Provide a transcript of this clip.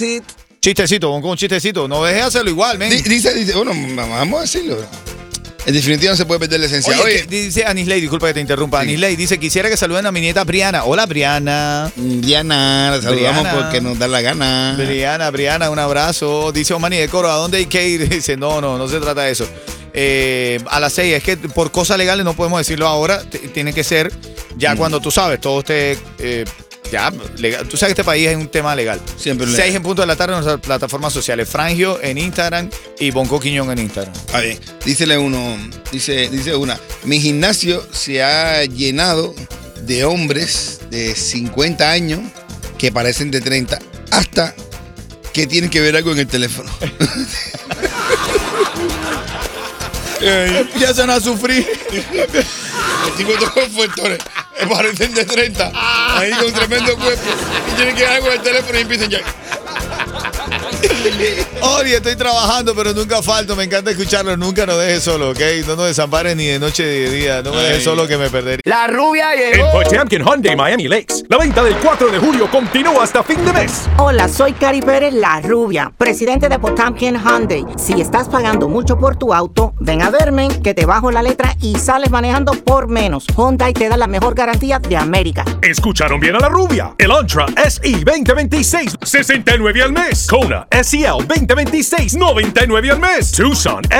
Chistecito, con un chistecito. No dejes de hacerlo igual, men. Dice, bueno, vamos a decirlo. En definitiva no se puede perder la esencia. Oye, dice Anisley, disculpa que te interrumpa. Sí. Anisley dice, quisiera que saluden a mi nieta Briana. Hola, Briana. Diana, la saludamos porque nos da la gana. Briana, un abrazo. Dice Omani de Coro, ¿a dónde hay que ir? Dice, no se trata de eso. A las 6, es que por cosas legales no podemos decirlo ahora. Tiene que ser ya cuando tú sabes, todo esté... ya, legal. Tú sabes que este país es un tema legal. Siempre 6 en punto de la tarde en nuestras plataformas sociales. Frangio en Instagram y Bonco Quiñón en Instagram. A ver, dice una. Mi gimnasio se ha llenado de hombres de 50 años que parecen de 30, hasta que tienen que ver algo en el teléfono. Ya se van a sufrir. El tipo tocó fuertones. Parecen de 30. Ahí con tremendo cuerpo. Y tienen que ver algo en el teléfono y empiezan ya. Oye, estoy trabajando, pero nunca falto. Me encanta escucharlo. Nunca nos dejes solo, ¿ok? No nos desampares ni de noche ni de día. No me dejes solo, que me perderé. La rubia llegó. En Potemkin Hyundai Miami Lakes, la venta del 4 de julio continúa hasta fin de mes. Hola, soy Cari Pérez, la rubia, presidente de Potemkin Hyundai. Si estás pagando mucho por tu auto, ven a verme, que te bajo la letra y sales manejando por menos. Hyundai te da la mejor garantía de América. Escucharon bien a la rubia. El Antra SE 2026, $69 al mes. Kona SEL 2026, $99 al mes. Tucson